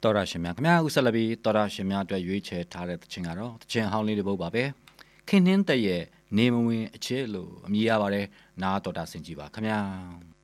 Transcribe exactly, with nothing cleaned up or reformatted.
တော်ရရှင်များခင်ဗျာဥဆက်လက်ပြီးတော်ရရှင်များအတွက်ရွေးချယ်ထားတဲ့သချင်းကတော့သချင်းဟောင်းလေးတစ်ပုဒ်ပါပဲခင်းနှင်းတဲ့ရဲ့နေမဝင်အခြေလို့အမည်ရပါတယ်နားတော်တာဆင်ကြည့်ပါခင်ဗျာ